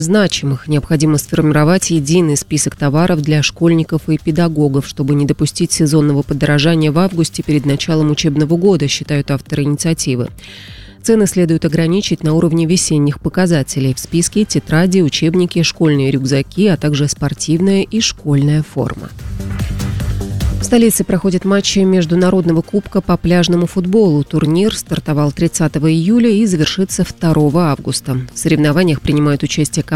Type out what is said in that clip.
значимых. Необходимо сформировать единый список товаров для школьников и педагогов, чтобы не допустить сезонного подорожания в августе перед началом учебного года, считают авторы инициативы. Цены следует ограничить на уровне весенних показателей. В списке тетради, учебники, школьные рюкзаки, а также спортивная и школьная форма. В столице проходят матчи Международного кубка по пляжному футболу. Турнир стартовал 30 июля и завершится 2 августа. В соревнованиях принимают участие